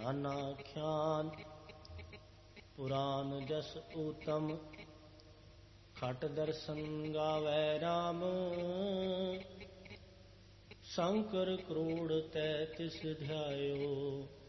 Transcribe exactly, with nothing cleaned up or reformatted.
नाना ख्यान पुराण जस उत्तम खट दर्शन गावै राम शंकर क्रोड़ तैतीस ध्यायो